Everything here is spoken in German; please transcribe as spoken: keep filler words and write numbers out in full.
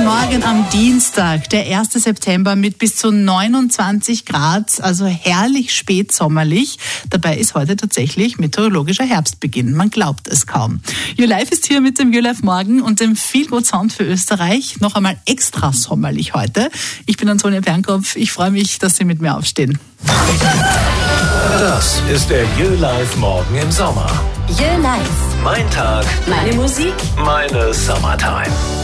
Guten Morgen am Dienstag, der erste September mit bis zu neunundzwanzig Grad, also herrlich spätsommerlich. Dabei ist heute tatsächlich meteorologischer Herbstbeginn. Man glaubt es kaum. YouLife ist hier mit dem YouLife Morgen und dem Feel Good Sound für Österreich. Noch einmal extra sommerlich heute. Ich bin Antonia Bernkopf. Ich freue mich, dass Sie mit mir aufstehen. Das ist der YouLife Morgen im Sommer. YouLife. Mein Tag, Meine Musik. meine Summertime.